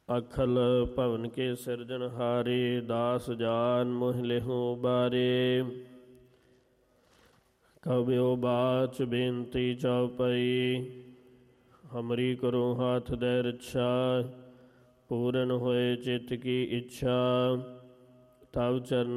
ਅਖਲ ਭਵਨ ਕੇ ਸਿਰਜਣਹਾਰੇ, ਦਾਸ ਜਾਨ ਮੋਹ ਲਿਹੁ ਬਾਰੇ। ਕਬਿਓ ਬਾਚ ਬੇਨਤੀ ਚਉਪਈ, ਹਮਰੀ ਕਰੋ ਹਾਥ ਦੇ ਰੱਛਾ। ਪੂਰਨ ਹੋਏ ਚਿਤ ਕੀ ਇੱਛਾ, ਤਵ ਚਰਨ